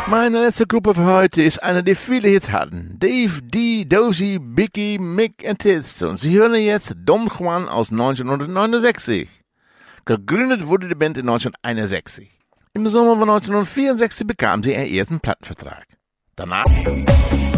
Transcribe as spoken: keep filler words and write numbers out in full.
Meine letzte Gruppe für heute ist eine, die viele Hits hatten. Dave, Dee, Dozy, Bicky, Mick und Tits. Und Sie hören jetzt Don Juan aus neunzehnhundertneunundsechzig. Gegründet wurde die Band in neunzehnhunderteinundsechzig. Im Sommer von neunzehnhundertvierundsechzig bekam sie ihren ersten Plattenvertrag. Danach